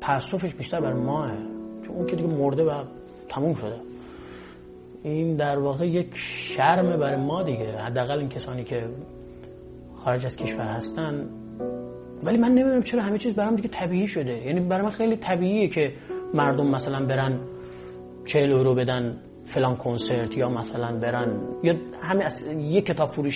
تأسفش بیشتر برای ماه، چون اون که دیگه مرده و تموم شده. این در واقع یک شرمه برای ما دیگه، حداقل این کسانی که خارج از کشور هستن. ولی من نمیدونم چرا همه چیز برام دیگه طبیعی شده. یعنی برای من خیلی طبیعیه که مردم مثلا برن 40 یورو بدن فلان کنسرت، یا مثلا برن یا همه یک کتاب فروشی